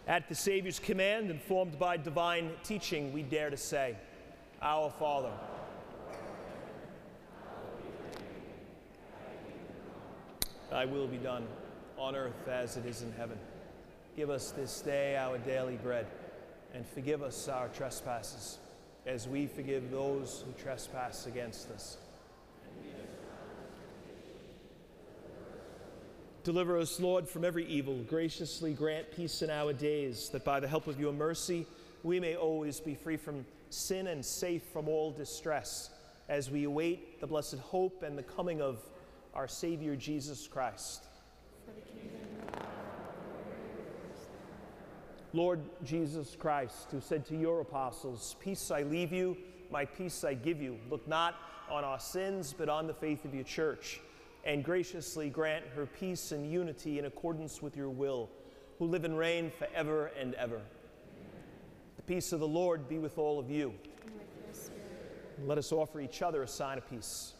At the Savior's command, informed by divine teaching, we dare to say, Our Father, Thy will be done on earth as it is in heaven. Give us this day our daily bread, and forgive us our trespasses, as we forgive those who trespass against us. Deliver us, Lord, from every evil. Graciously grant peace in our days, that by the help of your mercy we may always be free from sin and safe from all distress, as we await the blessed hope and the coming of our Savior Jesus Christ. Lord Jesus Christ, who said to your apostles, Peace I leave you, my peace I give you. Look not on our sins, but on the faith of your church, and graciously grant her peace and unity in accordance with your will, who live and reign forever and ever. The peace of the Lord be with all of you. And let us offer each other a sign of peace.